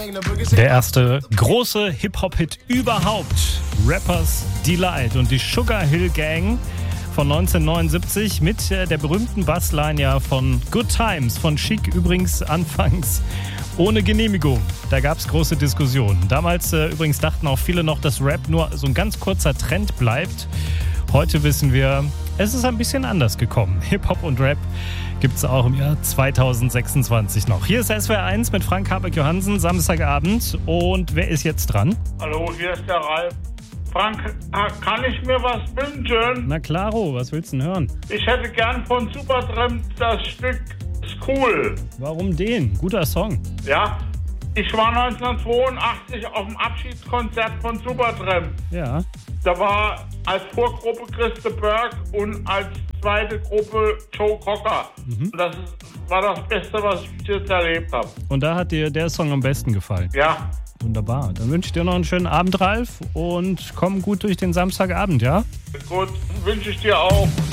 Der erste große Hip-Hop-Hit überhaupt. Rappers Delight und die Sugar Hill Gang von 1979 mit der berühmten Bassline ja von Good Times von Chic, übrigens anfangs ohne Genehmigung. Da gab es große Diskussionen. Damals übrigens dachten auch viele noch, dass Rap nur so ein ganz kurzer Trend bleibt. Heute wissen wir, es ist ein bisschen anders gekommen. Hip-Hop und Rap gibt es auch im Jahr 2026 noch. Hier ist SWR 1 mit Frank Habeck-Johansen, Samstagabend. Und wer ist jetzt dran? Hallo, hier ist der Ralf. Frank, kann ich mir was wünschen? Na klaro, was willst du denn hören? Ich hätte gern von Supertramp das Stück School. Warum den? Guter Song. Ja, ich war 1982 auf dem Abschiedskonzert von Supertramp. Ja. Da war als Vorgruppe Christe Berg und als zweite Gruppe Joe Cocker. Das war das Beste, was ich bis jetzt erlebt habe. Und da hat dir der Song am besten gefallen? Ja. Wunderbar. Dann wünsche ich dir noch einen schönen Abend, Ralf. Und komm gut durch den Samstagabend, ja? Gut, wünsche ich dir auch.